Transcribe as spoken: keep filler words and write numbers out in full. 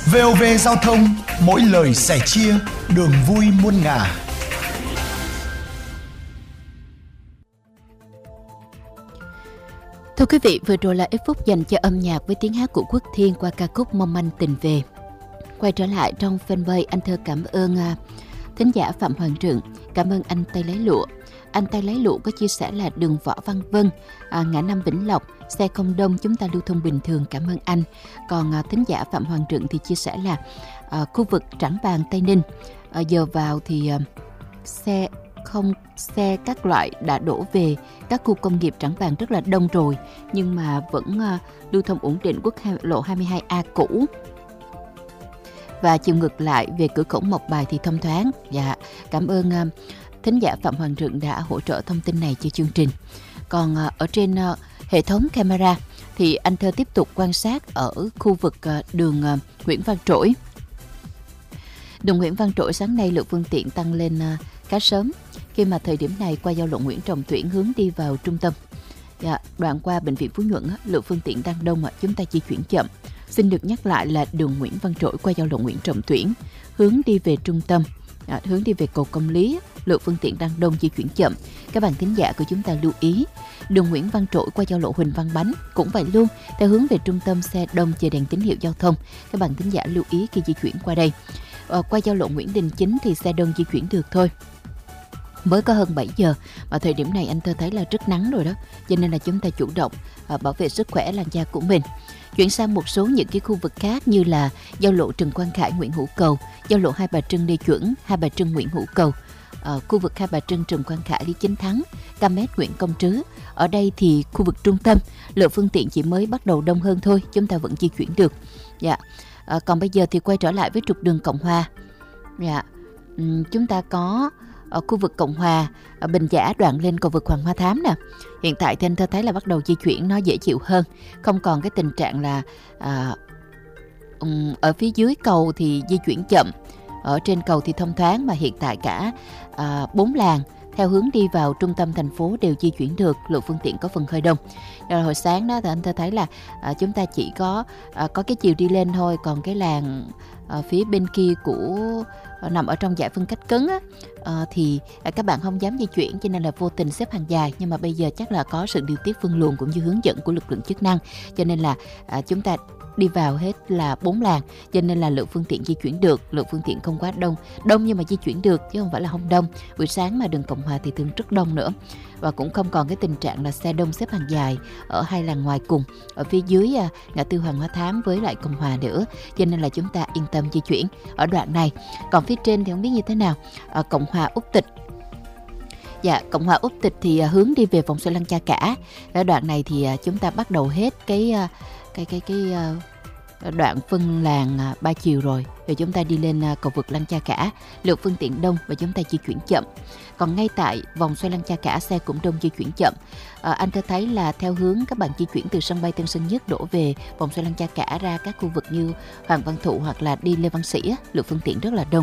vê o vê Giao thông, mỗi lời sẻ chia, đường vui muôn ngả. Thưa quý vị, vừa rồi là ít phút dành cho âm nhạc với tiếng hát của Quốc Thiên qua ca khúc Mong Manh Tình Về. Quay trở lại trong fanpage, anh Thơ cảm ơn uh, thính giả Phạm Hoàng Trượng, cảm ơn anh Tay Lấy Lụa. Anh Tay Lấy Lụa có chia sẻ là đường Võ Văn Vân, à, ngã năm Vĩnh Lộc, xe không đông, chúng ta lưu thông bình thường, cảm ơn anh. Còn à, thính giả Phạm Hoàng Trượng thì chia sẻ là à, khu vực Trảng Bàng, Tây Ninh, à, giờ vào thì à, xe không xe các loại đã đổ về các khu công nghiệp Trảng Bàng rất là đông rồi, nhưng mà vẫn à, lưu thông ổn định. Quốc lộ hai mươi hai A cũ và chiều ngược lại về cửa khẩu Mộc Bài thì thông thoáng. Dạ, cảm ơn uh, thính giả Phạm Hoàng Trượng đã hỗ trợ thông tin này cho chương trình. Còn uh, ở trên uh, hệ thống camera thì anh Thơ tiếp tục quan sát ở khu vực uh, đường uh, Nguyễn Văn Trỗi. Đường Nguyễn Văn Trỗi sáng nay lượng phương tiện tăng lên uh, khá sớm, khi mà thời điểm này qua giao lộ Nguyễn Trọng Tuyển hướng đi vào trung tâm. Dạ, đoạn qua bệnh viện Phú Nhuận lượng phương tiện đang đông, uh, chúng ta di chuyển chậm. Xin được nhắc lại là đường Nguyễn Văn Trỗi qua giao lộ Nguyễn Trọng Tuyển hướng đi về trung tâm, à, hướng đi về cầu Công Lý, lượng phương tiện đang đông, di chuyển chậm. Các bạn thính giả của chúng ta lưu ý, đường Nguyễn Văn Trỗi qua giao lộ Huỳnh Văn Bánh cũng vậy luôn, theo hướng về trung tâm xe đông chờ đèn tín hiệu giao thông. Các bạn thính giả lưu ý khi di chuyển qua đây. À, qua giao lộ Nguyễn Đình Chính thì xe đông di chuyển được thôi. Mới có hơn bảy giờ và thời điểm này anh Thơ thấy là rất nắng rồi đó, cho nên là chúng ta chủ động à, bảo vệ sức khỏe làn da của mình. Chuyển sang một số những cái khu vực khác như là giao lộ Trần Quang Khải, Nguyễn Hữu Cầu, giao lộ Hai Bà Trưng, Lê Chuẩn, Hai Bà Trưng, Nguyễn Hữu Cầu, ở khu vực Hai Bà Trưng, Trần Quang Khải, Lý Chính Thắng, Cam Mét, Nguyễn Công Trứ. Ở đây thì khu vực trung tâm lượng phương tiện chỉ mới bắt đầu đông hơn thôi, chúng ta vẫn di chuyển được. Dạ. À, còn bây giờ thì quay trở lại với trục đường Cộng Hòa. Dạ. Uhm, chúng ta có ở khu vực Cộng Hòa, ở Bình Giả đoạn lên cầu vượt Hoàng Hoa Thám nè. Hiện tại thì anh Thơ thấy là bắt đầu di chuyển nó dễ chịu hơn, không còn cái tình trạng là à, um, ở phía dưới cầu thì di chuyển chậm, ở trên cầu thì thông thoáng, mà hiện tại cả à, bốn làn theo hướng đi vào trung tâm thành phố đều di chuyển được, lượng phương tiện có phần hơi đông. Rồi hồi sáng đó thì anh Thơ thấy là à, chúng ta chỉ có à, có cái chiều đi lên thôi, còn cái làn à, phía bên kia của nằm ở trong giải phân cách cứng á, à, thì các bạn không dám di chuyển, cho nên là vô tình xếp hàng dài. Nhưng mà bây giờ chắc là có sự điều tiết phân luồng cũng như hướng dẫn của lực lượng chức năng, cho nên là à, chúng ta đi vào hết là bốn làn, cho nên là lượng phương tiện di chuyển được, lượng phương tiện không quá đông, đông nhưng mà di chuyển được chứ không phải là không đông. Buổi sáng mà đường Cộng Hòa thì thường rất đông nữa, và cũng không còn cái tình trạng là xe đông xếp hàng dài ở hai làn ngoài cùng ở phía dưới à, ngã tư Hoàng Hoa Thám với lại Cộng Hòa nữa, cho nên là chúng ta yên tâm di chuyển ở đoạn này. Còn phía trên thì không biết như thế nào. À, Cộng Hòa Úc Tịch. Dạ, Cộng Hòa Úc Tịch thì à, hướng đi về vòng xoay Lăng Cha Cả. Ở đoạn này thì à, chúng ta bắt đầu hết cái à, cái cái cái à, đoạn phân làn à, ba chiều rồi, rồi chúng ta đi lên à, cầu vượt Lăng Cha Cả, lượng phương tiện đông và chúng ta di chuyển chậm. Còn ngay tại vòng xoay Lăng Cha Cả xe cũng đông, di chuyển chậm. À, anh đã thấy là theo hướng các bạn di chuyển từ sân bay Tân Sơn Nhất đổ về vòng xoay Lăng Cha Cả ra các khu vực như Hoàng Văn Thụ hoặc là đi Lê Văn Sĩ, lượng phương tiện rất là đông.